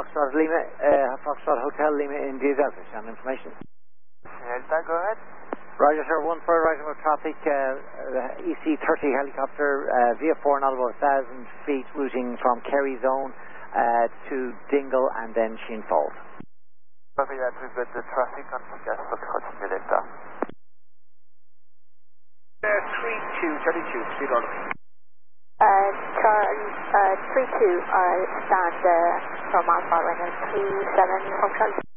Foxtrot Lima, Foxtrot Hotel Lima India Delta. Channel information. Delta, go ahead. Roger, sir. 1 for right of traffic. EC-30 helicopter, VF4 not above 1,000 feet, routing from Kerry Zone to Dingle and then Sheen Falls. Copy that. We've got the traffic on Forecast Foxtrot India Delta. 32, speed order. 32, stand from Alpha Runner 27 Foxtrot.